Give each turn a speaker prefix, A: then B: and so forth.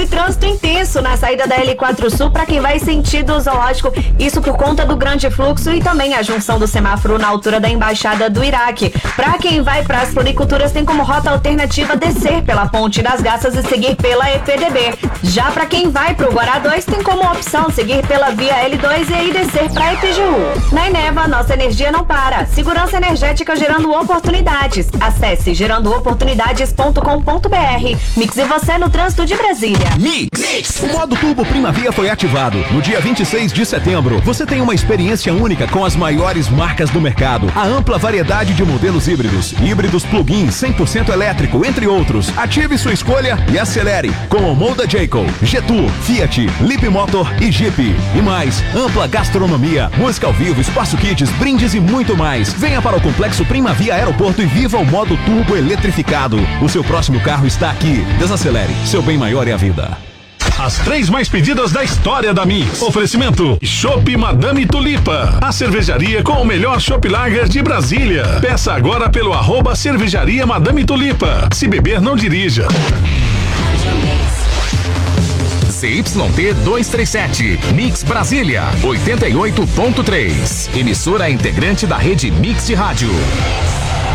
A: esse trânsito intenso na saída da L4 Sul para quem vai sentido zoológico, isso por conta do grande fluxo e também a junção do semáforo na altura da Embaixada do Iraque. Para quem vai para as floriculturas tem como rota alternativa descer pela Ponte das Garças e seguir pela EPDB. Já para quem vai para o Guará 2 tem como opção seguir pela via L2 e aí descer para EPGU. Na Eneva, nossa energia não para. Segurança energética gerando oportunidades. Acesse gerandooportunidades.com.br. Mix e você no trânsito de Brasília.
B: Mix. O modo Turbo Primavera foi ativado. No dia 26 de setembro, você tem uma experiência única com as maiores marcas do mercado. A ampla variedade de modelos híbridos plug-in 100% elétrico, entre outros. Ative sua escolha e acelere com o Molda Jayco, Getu, Fiat, Lip Motor e Jeep. E mais, ampla gastronomia, música ao vivo, espaço kids, brindes e muito mais. Venha para o Complexo Primavera Aeroporto e viva o modo turbo eletrificado. O seu próximo carro está aqui. Desacelere, seu bem maior é a vida.
C: As 3 mais pedidas da história da Mix. Oferecimento Chopp Madame Tulipa, a cervejaria com o melhor chopp lager de Brasília. Peça agora pelo @cervejaria Madame Tulipa. Se beber, não dirija.
D: CYT 237, Mix Brasília, 88.3. Emissora integrante da rede Mix de Rádio.